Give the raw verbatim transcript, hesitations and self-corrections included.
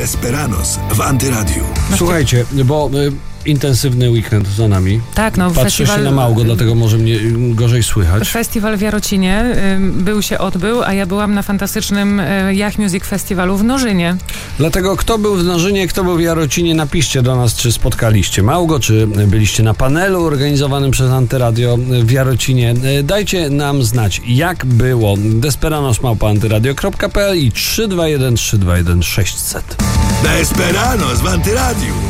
Desperados w Antyradiu. Słuchajcie, bo y, intensywny weekend za nami. Tak, no Patrzę festiwal, się na Małgo, dlatego może mnie gorzej słychać. Festiwal w Jarocinie y, był się odbył, a ja byłam na fantastycznym y, Yach Music Festiwalu w Nożynie. Dlatego kto był w Nożynie, kto był w Jarocinie, napiszcie do nas, czy spotkaliście Małgo, czy byliście na panelu organizowanym przez Antyradio w Jarocinie. Dajcie nam znać, jak było. Desperados małpa antyradio kropka p l i trzy dwa jeden trzy dwa jeden sześć zero zero. Desperados w Antyradiu.